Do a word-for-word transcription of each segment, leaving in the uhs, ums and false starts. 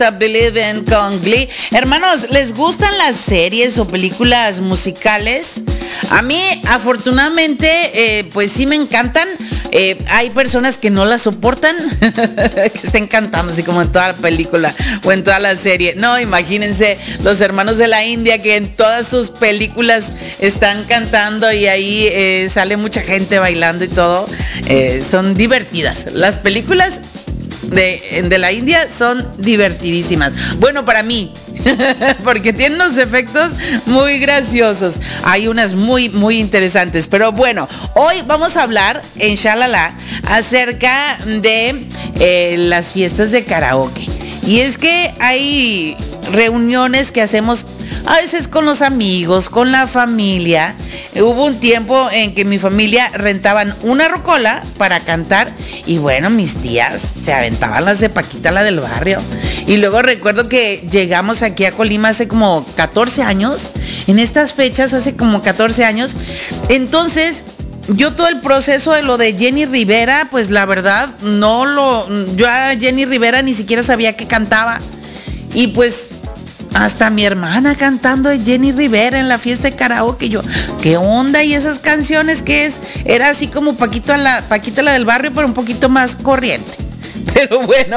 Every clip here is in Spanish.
to Believe in con Glee. Hermanos, ¿les gustan las series o películas musicales? A mí, afortunadamente, eh, pues sí me encantan. Eh, hay personas que no las soportan, que estén cantando así como en toda la película o en toda la serie. No, imagínense los hermanos de la India que en todas sus películas están cantando y ahí eh, sale mucha gente bailando y todo. Eh, son divertidas. Las películas de, de la India son divertidísimas. Bueno, para mí, porque tienen unos efectos muy graciosos. Hay unas muy, muy interesantes. Pero bueno, hoy vamos a hablar en Shalala acerca de eh, las fiestas de karaoke. Y es que hay reuniones que hacemos a veces con los amigos, con la familia. Hubo un tiempo en que mi familia rentaban una rocola para cantar y bueno, mis tías se aventaban las de Paquita, la del barrio. Y luego recuerdo que llegamos aquí a Colima hace como catorce años, en estas fechas hace como catorce años. Entonces, yo todo el proceso de lo de Jenny Rivera, pues la verdad, no lo, yo a Jenny Rivera ni siquiera sabía que cantaba. Y pues hasta mi hermana cantando de Jenny Rivera en la fiesta de karaoke. Yo, ¿qué onda? ¿Y esas canciones qué es? Era así como Paquito la, Paquita la del barrio, pero un poquito más corriente. Pero bueno,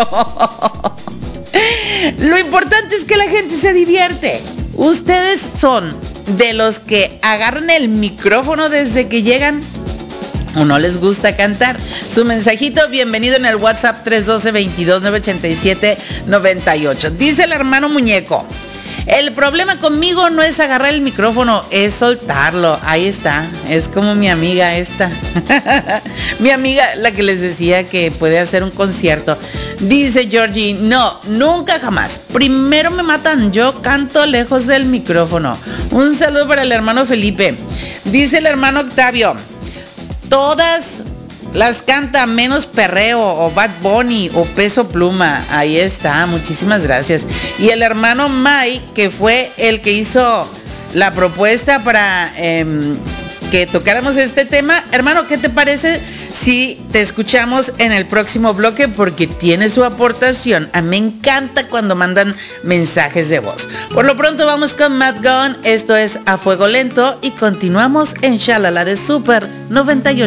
lo importante es que la gente se divierte. ¿Ustedes son de los que agarran el micrófono desde que llegan o no les gusta cantar? Su mensajito, bienvenido en el WhatsApp tres uno dos, veintidós, nueve ochenta y siete, noventa y ocho. Dice el hermano Muñeco: el problema conmigo no es agarrar el micrófono, es soltarlo. Ahí está, es como mi amiga esta. Mi amiga, la que les decía que puede hacer un concierto. Dice Georgie: no, nunca jamás. Primero me matan, yo canto lejos del micrófono. Un saludo para el hermano Felipe. Dice el hermano Octavio: todas las canta menos Perreo o Bad Bunny o Peso Pluma. Ahí está, muchísimas gracias. Y el hermano Mike, que fue el que hizo la propuesta para eh, que tocáramos este tema. Hermano, ¿qué te parece si te escuchamos en el próximo bloque? Porque tiene su aportación. A mí me encanta cuando mandan mensajes de voz. Por lo pronto vamos con Matt Gunn. Esto es A Fuego Lento y continuamos en Shalala de Super noventa y ocho.